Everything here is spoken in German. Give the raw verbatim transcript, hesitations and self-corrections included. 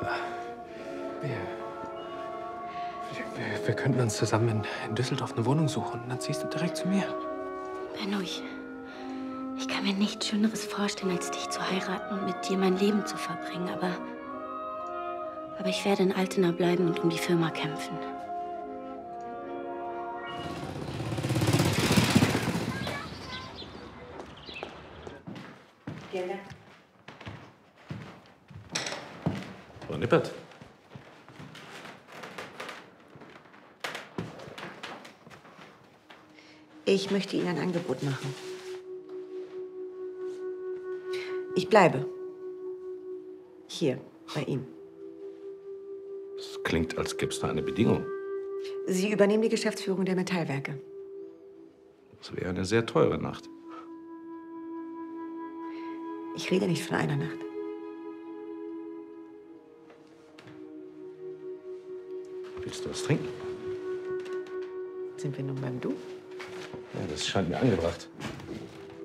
Wir, wir, wir könnten uns zusammen in, in Düsseldorf eine Wohnung suchen. Dann ziehst du direkt zu mir. Benno, ich, ich kann mir nichts Schöneres vorstellen, als dich zu heiraten und mit dir mein Leben zu verbringen. Aber, aber ich werde in Altena bleiben und um die Firma kämpfen. Vielen Dank. Frau Nippert. Ich möchte Ihnen ein Angebot machen. Ich bleibe. Hier, bei Ihnen. Das klingt, als gäbe es da eine Bedingung. Sie übernehmen die Geschäftsführung der Metallwerke. Das wäre eine sehr teure Nacht. Ich rede nicht von einer Nacht. Willst du was trinken? Sind wir nun beim Du? Ja, das scheint mir angebracht.